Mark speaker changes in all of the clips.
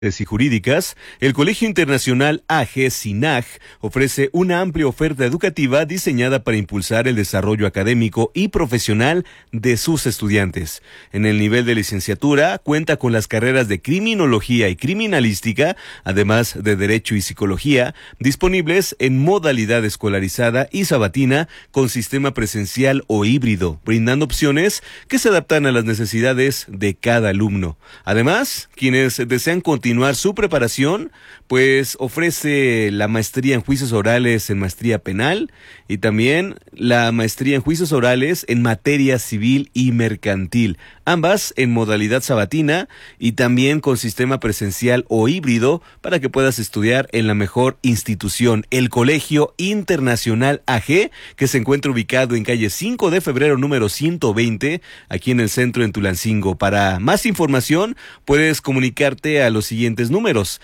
Speaker 1: y jurídicas, el Colegio Internacional AG SINAG ofrece una amplia oferta educativa diseñada para impulsar el desarrollo académico y profesional de sus estudiantes. En el nivel de licenciatura, cuenta con las carreras de Criminología y Criminalística, además de Derecho y Psicología, disponibles en modalidad escolarizada y sabatina con sistema presencial o híbrido, brindando opciones que se adaptan a las necesidades de cada alumno. Además, quienes desean continuar su preparación, pues ofrece la maestría en juicios orales en maestría penal y también la maestría en juicios orales en materia civil y mercantil, ambas en modalidad sabatina y también con sistema presencial o híbrido para que puedas estudiar en la mejor institución, el Colegio Internacional AG, que se encuentra ubicado en calle 5 de febrero número 120, aquí en el centro en Tulancingo. Para más información, puedes comunicarte a los siguientes números: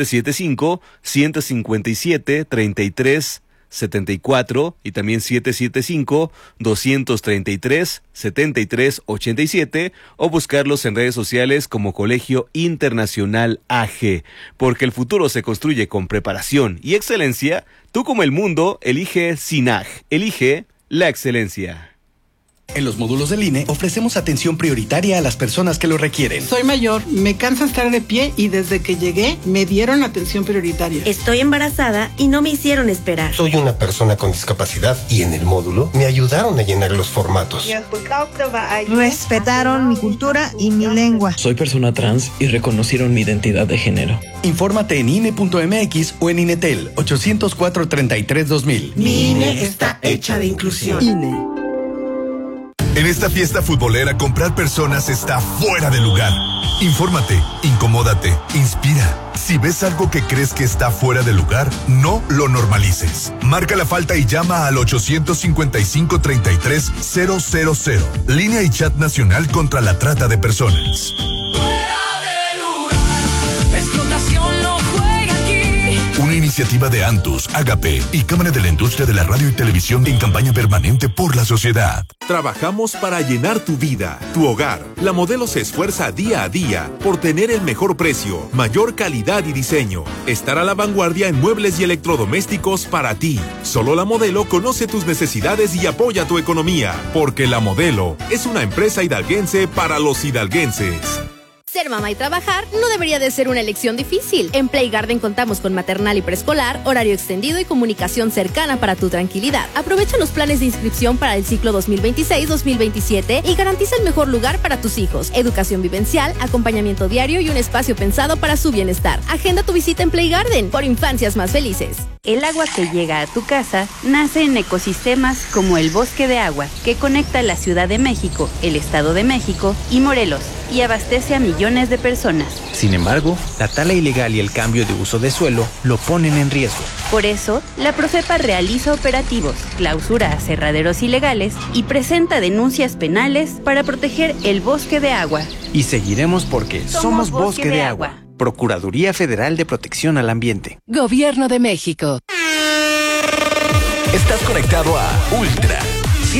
Speaker 1: 775-157-3374 y también 775-233-7387 o buscarlos en redes sociales como Colegio Internacional AG. Porque el futuro se construye con preparación y excelencia. Tú, como el mundo, elige SINAG. Elige la excelencia.
Speaker 2: En los módulos del INE ofrecemos atención prioritaria a las personas que lo requieren.
Speaker 3: Soy mayor, me cansa estar de pie y desde que llegué me dieron atención prioritaria.
Speaker 4: Estoy embarazada y no me hicieron esperar.
Speaker 5: Soy una persona con discapacidad y en el módulo me ayudaron a llenar los formatos.
Speaker 6: Respetaron mi cultura y mi lengua.
Speaker 7: Soy persona trans y reconocieron mi identidad de género.
Speaker 2: Infórmate en INE.mx o en INETEL 804-33-2000.
Speaker 3: Mi INE está hecha de inclusión.
Speaker 6: INE.
Speaker 8: En esta fiesta futbolera, comprar personas está fuera de lugar. Infórmate, incomódate, inspira. Si ves algo que crees que está fuera de lugar, no lo normalices. Marca la falta y llama al 855-33-000. Línea y chat nacional contra la trata de personas. Una iniciativa de Antus, Agape y Cámara de la Industria de la Radio y Televisión en campaña permanente por la sociedad.
Speaker 9: Trabajamos para llenar tu vida, tu hogar. La Modelo se esfuerza día a día por tener el mejor precio, mayor calidad y diseño. Estar a la vanguardia en muebles y electrodomésticos para ti. Solo La Modelo conoce tus necesidades y apoya tu economía, porque La Modelo es una empresa hidalguense para los hidalguenses.
Speaker 10: Ser mamá y trabajar no debería de ser una elección difícil. En Play Garden contamos con maternal y preescolar, horario extendido y comunicación cercana para tu tranquilidad. Aprovecha los planes de inscripción para el ciclo 2026-2027 y garantiza el mejor lugar para tus hijos. Educación vivencial, acompañamiento diario y un espacio pensado para su bienestar. Agenda tu visita en Play Garden por infancias más felices.
Speaker 11: El agua que llega a tu casa nace en ecosistemas como el Bosque de Agua, que conecta la Ciudad de México, el Estado de México y Morelos, y abastece a millones de personas.
Speaker 12: Sin embargo, la tala ilegal y el cambio de uso de suelo lo ponen en riesgo.
Speaker 11: Por eso, la Profepa realiza operativos, clausura aserraderos ilegales y presenta denuncias penales para proteger el Bosque de Agua.
Speaker 12: Y seguiremos porque somos Bosque de Agua. Procuraduría Federal de Protección al Ambiente.
Speaker 13: Gobierno de México.
Speaker 14: Estás conectado a Ultra